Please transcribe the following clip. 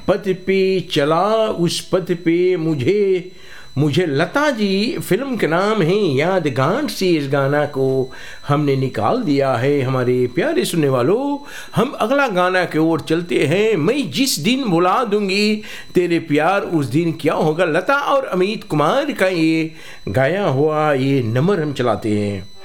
पथ पे चला, उस पथ पे मुझे लता जी फिल्म के नाम है यादगार से इस गाना को हमने निकाल दिया है। हमारे प्यारे सुनने वालों, हम अगला गाना की ओर चलते हैं। मैं जिस दिन बुला दूंगी तेरे प्यार उस दिन क्या होगा, लता और अमित कुमार का ये गाया हुआ ये नंबर हम चलाते हैं।